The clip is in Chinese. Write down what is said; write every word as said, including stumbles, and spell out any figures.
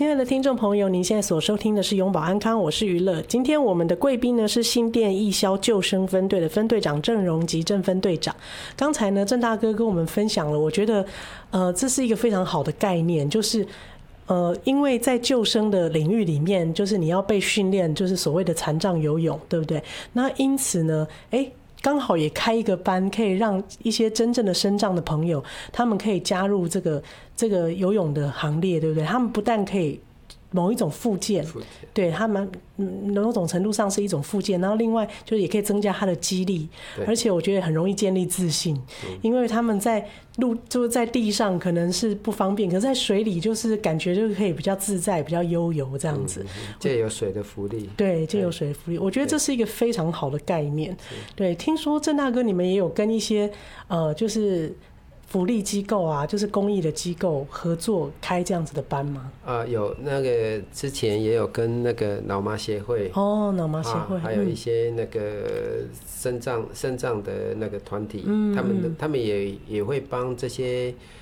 亲爱的听众朋友，您现在所收听的是永保安康，我是娱乐。今天我们的贵宾呢是新店义消救生分队的分队长郑荣吉郑分队长。刚才呢郑大哥跟我们分享了，我觉得呃这是一个非常好的概念，就是呃因为在救生的领域里面，就是你要被训练，就是所谓的残障游泳，对不对？那因此呢，哎。刚好也开一个班，可以让一些真正的身障的朋友，他们可以加入这个这个游泳的行列，对不对？他们不但可以某一种复健，对他们某种程度上是一种复健，然后另外就是也可以增加他的肌力，而且我觉得很容易建立自信，因为他们在路就是在地上可能是不方便，可是在水里就是感觉就是可以比较自在、比较悠游这样子。 借由水的浮力， 对，借由水的浮力，我觉得这是一个非常好的概念。对，听说郑大哥你们也有跟一些呃，就是福利机构啊，就是公益的机构合作开这样子的班吗？ 啊，有那个之前也有跟那个脑麻协会哦，脑麻协会、 啊，还有一些那个身障身障的那个团体，嗯、他们的他们也也会帮这些